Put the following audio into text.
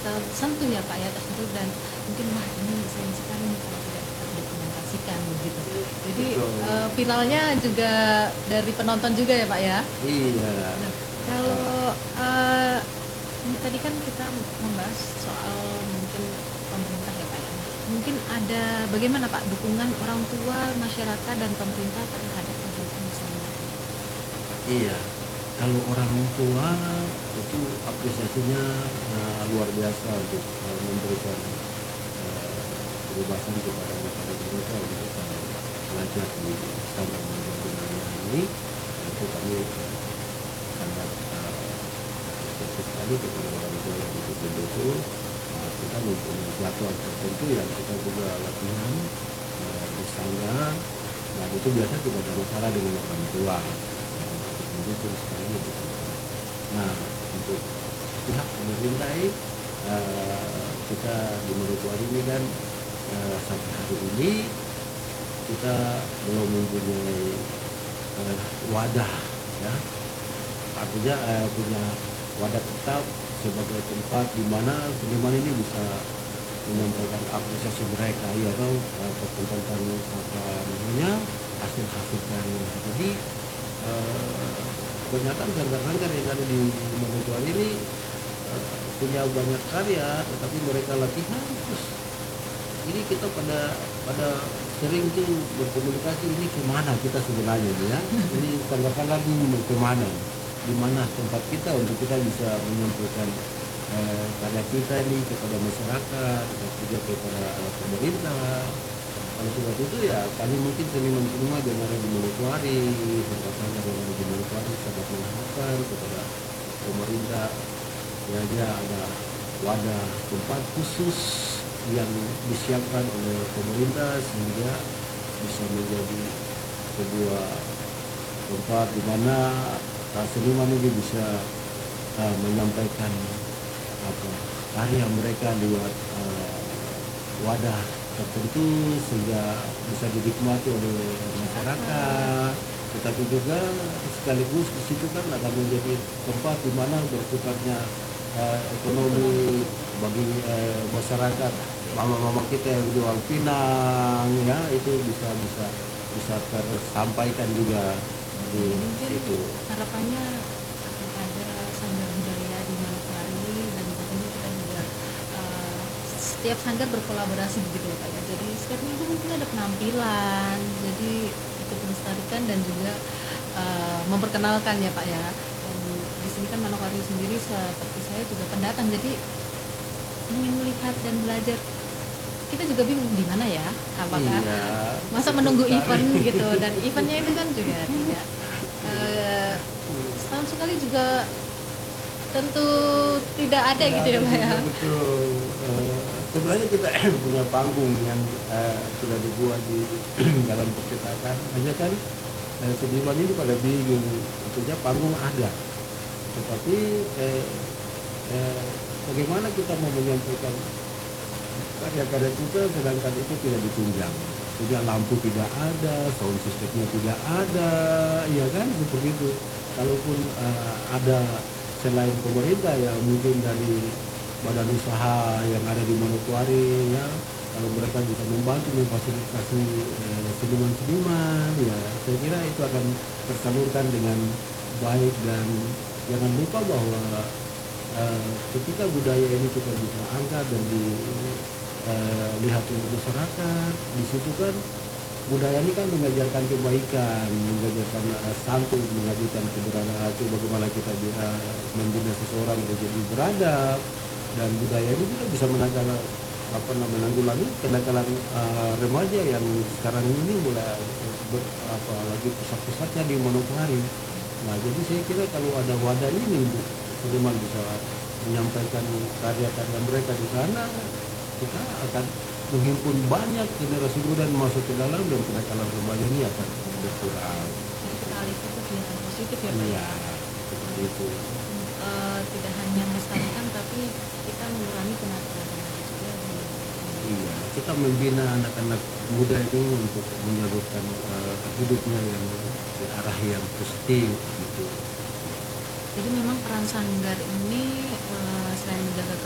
tersentuh ya Pak ya, tersentuh dan mungkin wah ini sayang sekali nih kalau tidak kita dokumentasikan begitu. Jadi Betul. viralnya juga dari penonton juga ya Pak ya? Iya. Nah, kalau, ini tadi kan kita membahas soal mungkin pemerintah ya, Pak, ya. Mungkin ada bagaimana Pak dukungan orang tua, masyarakat, dan pemerintah terhadap kegiatan bersama? Iya, kalau orang tua itu apresiasinya luar biasa untuk memberikan kebebasan kepada anak-anak mereka untuk belajar di standar dunia ini. Itu kami sangat apresiasi sekali kepada orang tua yang betul-betul kita mempunyai jadwal tertentu yang kita juga latihan di standar, dan itu biasa tidak ada masalah dengan orang tua. Itu sekali gitu. Nah, untuk pihak pemerintah kita di Manokwari ini kan sampai hari ini kita belum mempunyai wadah, ya, artinya punya wadah tetap sebagai tempat di mana seniman ini bisa menyampaikan apresiasi mereka, ya atau pertentang apa namanya hasil-hasil karya. Jadi kebanyakan sanggar-sanggar yang ada di Manokwari ini punya banyak karya, tetapi mereka latihan terus. Jadi kita pada sering tuh berkomunikasi, ini kemana kita sebenarnya ya? Ini sanggar-sanggar ini mau kemana? Di mana tempat kita untuk kita bisa menyampaikan karya kita ini kepada masyarakat, dan juga kepada pemerintah. Oleh sebab itu ya kami mungkin seniman-seniman yang ada di Manokwari, sanggar-sanggar yang ada di Manokwari sangat mengharapkan kepada pemerintah ya dia ada wadah tempat khusus yang disiapkan oleh pemerintah sehingga bisa menjadi sebuah tempat di mana seniman ini bisa menyampaikan apa karya mereka lewat wadah tertentu sehingga bisa dinikmati oleh masyarakat, tetapi juga sekaligus di situ kan akan menjadi tempat di mana berputarnya ekonomi bagi masyarakat, mama-mama kita yang jual pinang ya, itu bisa tersampaikan juga di Mungkin situ. harapannya akan ada sanggar budaya di Manokwari dan tentunya kita juga setiap sanggar berkolaborasi begitu ya Pak ya. Jadi setiap minggu mungkin ada penampilan, jadi ikut melestarikan dan juga memperkenalkan ya Pak ya. Dan di sini kan Manokwari sendiri seperti saya juga pendatang, jadi ingin melihat dan belajar. Kita juga bingung di mana ya, apakah Iya, masa betul menunggu sekali. event gitu, dan eventnya itu kan juga tidak setahun sekali juga tentu tidak ada gitu ya Pak ya. Iya, betul. Sebenarnya kita punya panggung yang sudah dibuat di dalam percetakan. Hanya kan seniman ini pada bingung, tentunya panggung ada, tetapi bagaimana kita mau menyampaikan karya-karya kita sedangkan itu tidak ditunjang. Tidak, lampu tidak ada, sound systemnya tidak ada, ya kan seperti itu. Kalaupun ada selain pemerintah ya mungkin dari badan usaha yang ada di Manokwari ya, kalau mereka bisa membantu memfasilitasi seniman-seniman ya, saya kira itu akan tersalurkan dengan baik. Dan jangan lupa bahwa ketika budaya ini kita bisa angkat dan dilihat oleh masyarakat, di situ kan budaya ini kan mengajarkan kebaikan, mengajarkan santun, mengajarkan keberadaan itu bagaimana kita membina seseorang menjadi beradab, dan budaya ini juga bisa menanggulangi kenakalan remaja yang sekarang ini mulai lagi pusat-pusatnya di Manokwari. Nah, jadi saya kira kalau ada wadah ini, seniman bisa menyampaikan karya-karya mereka di sana, kita akan menghimpun banyak generasi muda yang masuk ke dalam, dan kenakalan remaja ini akan berkurang. Jadi kita alihkan ke kegiatan positif ya Pak Iya, ya. seperti itu. Tidak hanya melestarikan tapi kita mengurangi kenakalan juga Iya, kita membina anak-anak muda ini untuk menyalurkan hidupnya yang ke arah yang positif gitu. jadi memang peran sanggar ini selain menjaga